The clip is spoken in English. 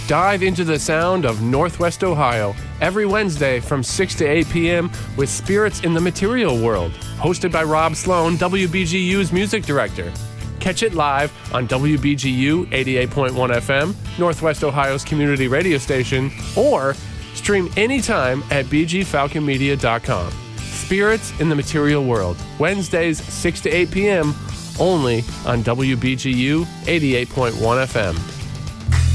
Dive into the sound of Northwest Ohio every Wednesday from 6 to 8 p.m. with Spirits in the Material World, hosted by Rob Sloan, WBGU's music director. Catch it live on WBGU 88.1 FM, Northwest Ohio's community radio station, or stream anytime at bgfalconmedia.com. Spirits in the Material World, Wednesdays 6 to 8 p.m., only on WBGU 88.1 FM.